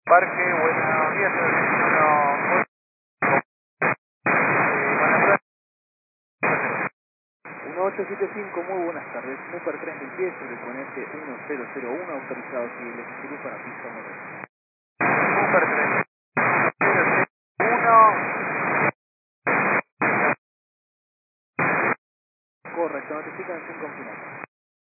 Parque, buenos días, soy el 1875, muy buenas tardes. Super 3000 sobreponente 1001, autorizado civil ejecutivo para pista modelo. Super 31. Correcto, notifican sin confinamiento.